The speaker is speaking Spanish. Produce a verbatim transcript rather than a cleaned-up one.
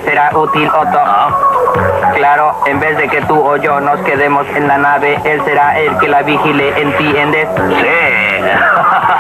será útil, Otto. Claro, en vez de que tú o yo nos quedemos en la nave, él será el que la vigile, ¿entiendes? Sí.